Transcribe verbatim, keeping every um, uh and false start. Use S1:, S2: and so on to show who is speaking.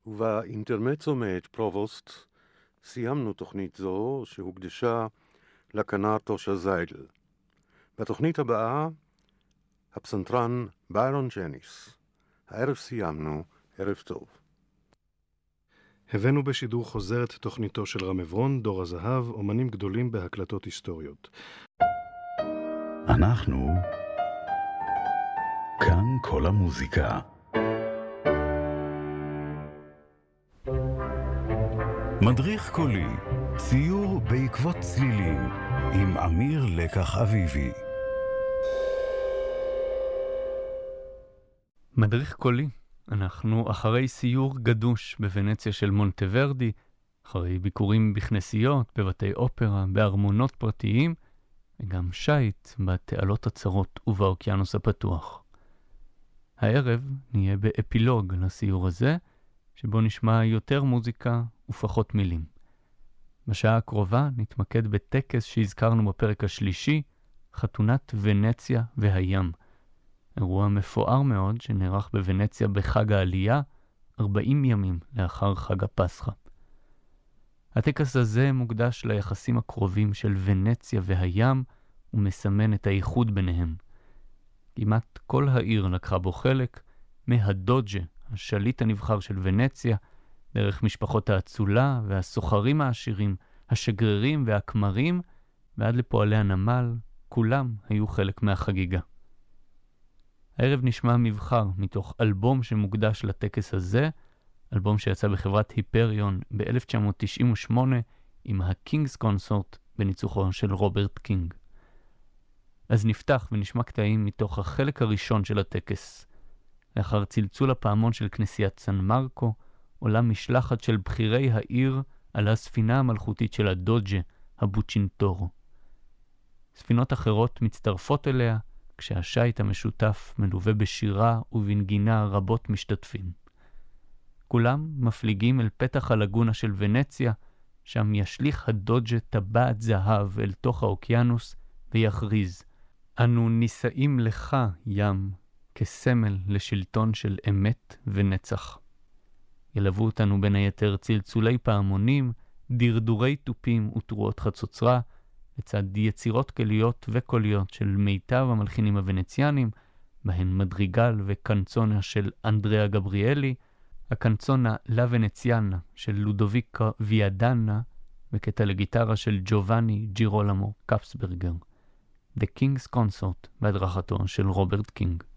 S1: ובאינטרמצו מאת פרובוסט סיימנו תוכנית זו שהוקדשה לקנר טושה זיידל. בתוכנית הבאה הפסנתרן ביירון ג'ניס. הערב סיימנו, ערב טוב.
S2: הבאנו בשידור חוזר את תוכניתו של רם עברון, דור הזהב, אומנים גדולים בהקלטות היסטוריות.
S3: אנחנו כאן כל המוזיקה. מדריך קולי, ציור בעקבות צלילים, עם אמיר לקח אביבי.
S4: מדריך קולי, אנחנו אחרי סיור גדוש בוונציה של מונטוורדי, אחרי ביקורים בכנסיות, בבתי אופרה, בארמונות פרטיים, וגם שייט בתעלות הצרות ובאוקיינוס הפתוח. הערב נהיה באפילוג לסיור הזה, שבו נשמע יותר מוזיקה ופחות מילים. בשעה הקרובה נתמקד בטקס שהזכרנו בפרק השלישי, חתונת ונציה והים. אירוע מפואר מאוד שנערך בוונציה בחג העלייה, ארבעים ימים לאחר חג הפסחא. הטקס הזה מוקדש ליחסים הקרובים של ונציה והים, ומסמן את הייחוד ביניהם. כמעט כל העיר לקחה בו חלק, מהדוג'ה, השליט הנבחר של ונציה, דרך משפחות האצולה והסוחרים העשירים, השגרירים והכמרים, ועד לפועלי הנמל, כולם היו חלק מהחגיגה. הערב נשמע מבחר מתוך אלבום שמוקדש לטקס הזה, אלבום שיצא בחברת היפריון ב-אלף תשע מאות תשעים ושמונה עם הקינגס קונסורט בניצוחו של רוברט קינג. אז נפתח ונשמע קטעים מתוך החלק הראשון של הטקס. לאחר צלצול הפעמון של כנסיית סן מרקו, עולה משלחת של בחירי העיר על הספינה המלכותית של הדוג'ה, הבוצ'ינטורו. ספינות אחרות מצטרפות אליה, כשהשייט המשותף מלווה בשירה ובנגינה רבות משתתפים. כולם מפליגים אל פתח הלגונה של ונציה, שם ישליך הדוג'ה טבעת זהב אל תוך האוקיינוס ויכריז, אנו נישאים לך, ים, כסמל לשלטון של אמת ונצח. ילוו אותנו בין היתר צלצולי פעמונים, דרדורי טופים ותרועות חצוצרה, לצד יצירות כליות וקוליות של מיטב המלחינים הוונציאנים, בהן מדריגל וקנצונה של אנדריאה גבריאלי, הקנצונה לה ונציאנה של לודוביקה ויאדנה, וקטע לגיטרה של ג'ובאני ג'ירולמו קפסברגר. The King's Consort בהדרכתו של רוברט קינג.